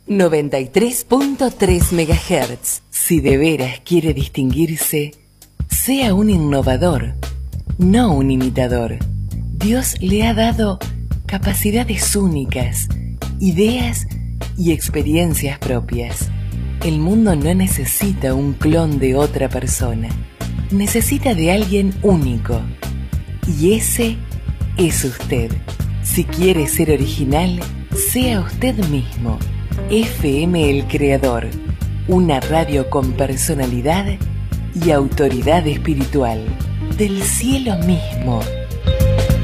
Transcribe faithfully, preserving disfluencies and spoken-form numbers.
noventa y tres punto tres megahertz. Si de veras quiere distinguirse, sea un innovador, no un imitador. Dios le ha dado capacidades únicas, ideas y experiencias propias. El mundo no necesita un clon de otra persona, necesita de alguien único. Y ese es usted. Si quiere ser original, sea usted mismo. F M El Creador, una radio con personalidad y autoridad espiritual, del cielo mismo.